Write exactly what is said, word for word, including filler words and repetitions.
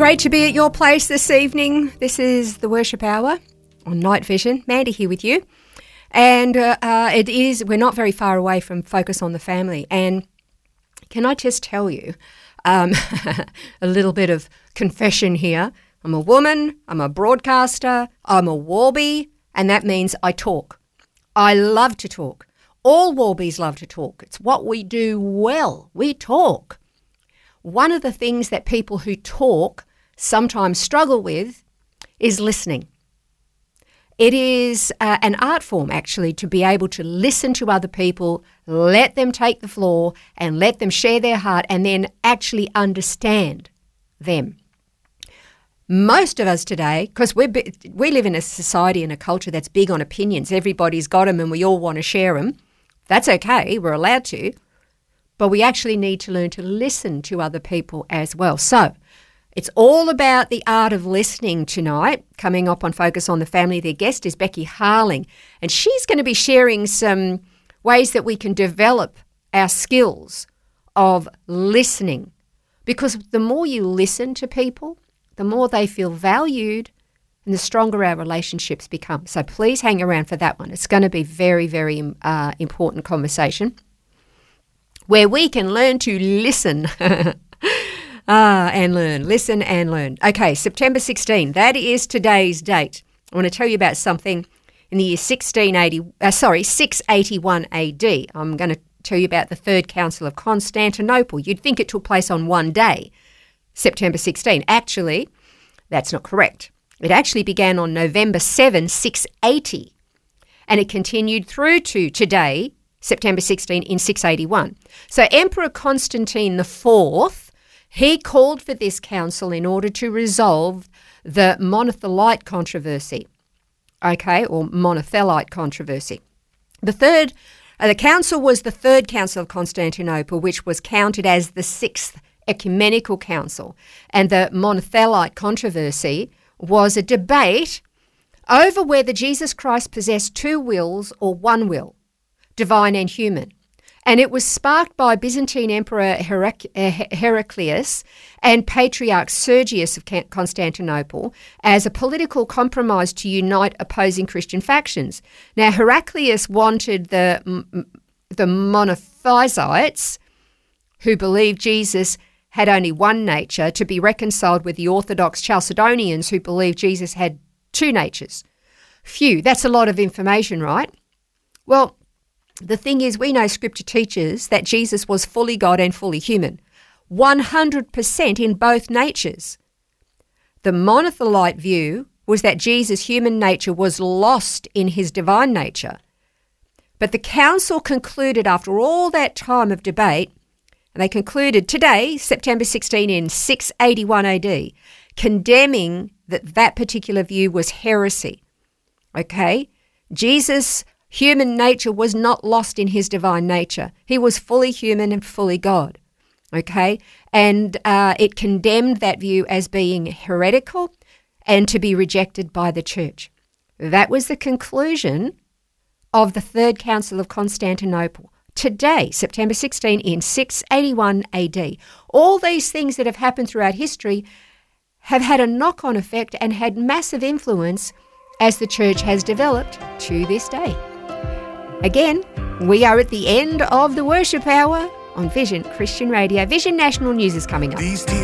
Great to be at your place this evening. This is the Worship Hour on Night Vision. Mandy here with you. And uh, uh, it is, we're not very far away from Focus on the Family. And can I just tell you um, a little bit of confession here. I'm a woman, I'm a broadcaster, I'm a Warby, and that means I talk. I love to talk. All Warbies love to talk. It's what we do well. We talk. One of the things that people who talk sometimes struggle with is listening. It is uh, an art form, actually, to be able to listen to other people, let them take the floor and let them share their heart and then actually understand them. Most of us today, because we we live in a society and a culture that's big on opinions. Everybody's got them and we all want to share them. That's okay. We're allowed to. But we actually need to learn to listen to other people as well. So it's all about the art of listening tonight. Coming up on Focus on the Family, their guest is Becky Harling, and she's going to be sharing some ways that we can develop our skills of listening. Because the more you listen to people, the more they feel valued and the stronger our relationships become. So please hang around for that one. It's going to be very, very uh, important conversation where we can learn to listen. Ah, and learn. Listen and learn. Okay, September sixteenth. That is today's date. I want to tell you about something in the year sixteen eighty. Uh, sorry, six eighty-one A D. I'm going to tell you about the Third Council of Constantinople. You'd think it took place on one day, September sixteenth. Actually, that's not correct. It actually began on November seventh, six eighty, and it continued through to today, September sixteenth, in six eighty-one. So Emperor Constantine the Fourth, he called for this council in order to resolve the monothelite controversy, okay, or monothelite controversy. The third, uh, the council was the Third Council of Constantinople, which was counted as the sixth ecumenical council, and the monothelite controversy was a debate over whether Jesus Christ possessed two wills or one will, divine and human. And it was sparked by Byzantine Emperor Herac- Heraclius and Patriarch Sergius of Constantinople as a political compromise to unite opposing Christian factions. Now, Heraclius wanted the, the monophysites, who believed Jesus had only one nature, to be reconciled with the Orthodox Chalcedonians who believed Jesus had two natures. Phew, that's a lot of information, right? Well, the thing is, we know Scripture teaches that Jesus was fully God and fully human, one hundred percent in both natures. The monothelite view was that Jesus' human nature was lost in his divine nature. But the council concluded after all that time of debate, and they concluded today, September sixteenth, in six eighty-one A D, condemning that that particular view was heresy. Okay? Jesus' human nature was not lost in his divine nature. He was fully human and fully God. Okay? And uh, it condemned that view as being heretical and to be rejected by the church. That was the conclusion of the Third Council of Constantinople. Today, September sixteenth, in six eighty-one A D. All these things that have happened throughout history have had a knock-on effect and had massive influence as the church has developed to this day. Again, we are at the end of the Worship Hour on Vision Christian Radio. Vision National News is coming up. These